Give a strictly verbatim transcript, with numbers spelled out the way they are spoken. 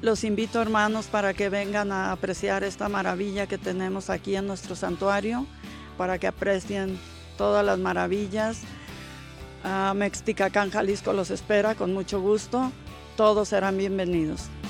Los invito, hermanos, para que vengan a apreciar esta maravilla que tenemos aquí en nuestro santuario, para que aprecien todas las maravillas. Uh, Mexticacán, Jalisco los espera con mucho gusto. Todos serán bienvenidos.